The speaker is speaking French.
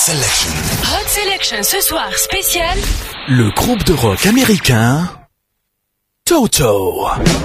Selection. Hot Selection ce soir spécial. Le groupe de rock américain Toto.